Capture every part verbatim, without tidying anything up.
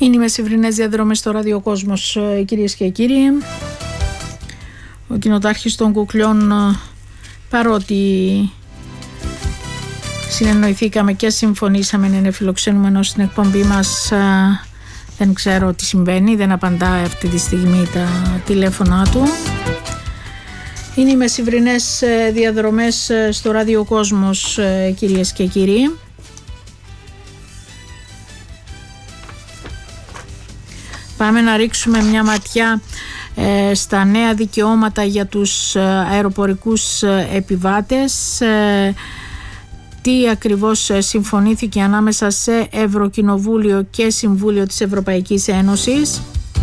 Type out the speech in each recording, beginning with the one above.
Είναι οι μεσημβρινές διαδρομές στο ραδιοκόσμος, κυρίες και κύριοι. Ο κοινοτάρχης των Κουκλιών, παρότι συνεννοηθήκαμε και συμφωνήσαμε να είναι φιλοξενούμενος στην εκπομπή μας, δεν ξέρω τι συμβαίνει, δεν απαντάει αυτή τη στιγμή τα τηλέφωνά του. Είναι οι μεσημβρινές διαδρομές στο ραδιοκόσμος, κυρίες και κύριοι. Πάμε να ρίξουμε μια ματιά ε, στα νέα δικαιώματα για τους αεροπορικούς επιβάτες. Ε, τι ακριβώς συμφωνήθηκε ανάμεσα σε Ευρωκοινοβούλιο και Συμβούλιο της Ευρωπαϊκής Ένωσης.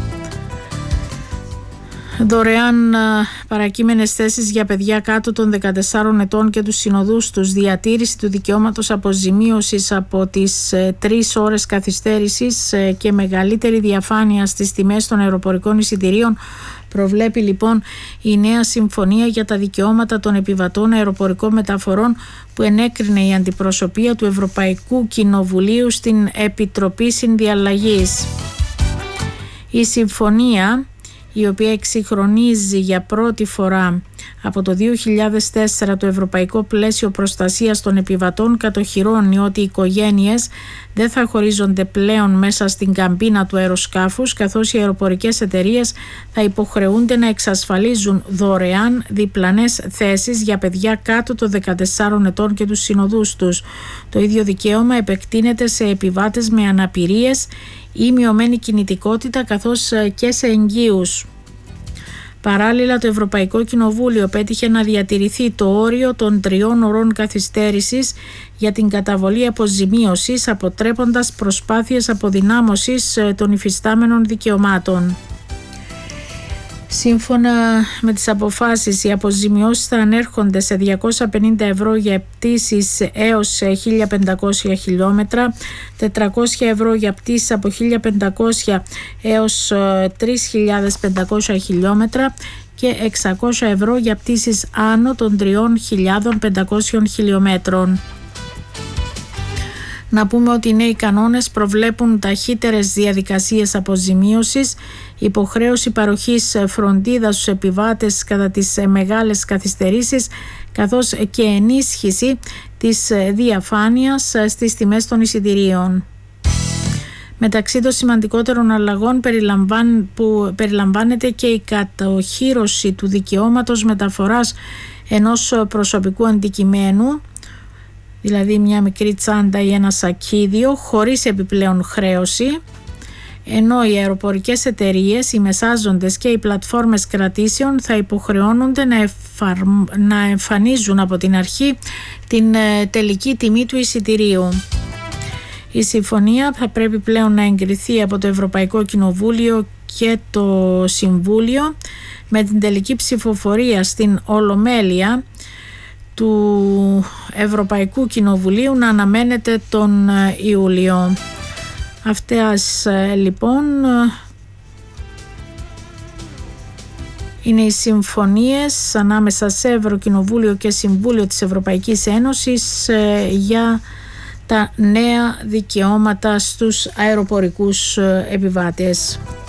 Δωρεάν παρακείμενες θέσεις για παιδιά κάτω των δεκατεσσάρων ετών και τους συνοδούς τους, διατήρηση του δικαιώματος αποζημίωσης από τις τρεις ώρες καθυστέρησης και μεγαλύτερη διαφάνεια στις τιμές των αεροπορικών εισιτηρίων προβλέπει λοιπόν η νέα συμφωνία για τα δικαιώματα των επιβατών αεροπορικών μεταφορών που ενέκρινε η αντιπροσωπεία του Ευρωπαϊκού Κοινοβουλίου στην Επιτροπή Συνδιαλλαγής. Η συμφωνία, η οποία εξυγχρονίζει για πρώτη φορά από το δύο χιλιάδες τέσσερα το Ευρωπαϊκό Πλαίσιο Προστασίας των Επιβατών, κατοχυρώνει ότι οι οικογένειες δεν θα χωρίζονται πλέον μέσα στην καμπίνα του αεροσκάφους, καθώς οι αεροπορικές εταιρείες θα υποχρεούνται να εξασφαλίζουν δωρεάν διπλανές θέσεις για παιδιά κάτω των δεκατεσσάρων ετών και τους συνοδούς τους. Το ίδιο δικαίωμα επεκτείνεται σε επιβάτες με αναπηρίες ή μειωμένη κινητικότητα, καθώς και σε εγγύους. Παράλληλα, το Ευρωπαϊκό Κοινοβούλιο πέτυχε να διατηρηθεί το όριο των τριών ωρών καθυστέρησης για την καταβολή αποζημίωσης, αποτρέποντας προσπάθειες αποδυνάμωσης των υφιστάμενων δικαιωμάτων. Σύμφωνα με τις αποφάσεις, οι αποζημιώσεις θα ανέρχονται σε διακόσια πενήντα ευρώ για πτήσεις έως χίλια πεντακόσια χιλιόμετρα, τετρακόσια ευρώ για πτήσεις από χίλια πεντακόσια έως τρεις χιλιάδες πεντακόσια χιλιόμετρα και εξακόσια ευρώ για πτήσεις άνω των τρεις χιλιάδες πεντακόσια χιλιόμετρων. Να πούμε ότι οι νέοι κανόνες προβλέπουν ταχύτερες διαδικασίες αποζημίωσης, υποχρέωση παροχής φροντίδας στους επιβάτες κατά τις μεγάλες καθυστερήσεις, καθώς και ενίσχυση της διαφάνειας στις τιμές των εισιτηρίων. Μεταξύ των σημαντικότερων αλλαγών που περιλαμβάνεται και η κατοχύρωση του δικαιώματος μεταφοράς ενός προσωπικού αντικειμένου, δηλαδή μια μικρή τσάντα ή ένα σακίδιο, χωρίς επιπλέον χρέωση, ενώ οι αεροπορικές εταιρείες, οι μεσάζοντες και οι πλατφόρμες κρατήσεων θα υποχρεώνονται να, εφαρ... να εμφανίζουν από την αρχή την ε, τελική τιμή του εισιτηρίου. Η συμφωνία θα πρέπει πλέον να εγκριθεί από το Ευρωπαϊκό Κοινοβούλιο και το Συμβούλιο, με την τελική ψηφοφορία στην Ολομέλεια του Ευρωπαϊκού Κοινοβουλίου να αναμένεται τον Ιούλιο. Αυτές λοιπόν είναι οι συμφωνίες ανάμεσα σε Ευρωκοινοβούλιο και Συμβούλιο της Ευρωπαϊκής Ένωσης για τα νέα δικαιώματα στους αεροπορικούς επιβάτες.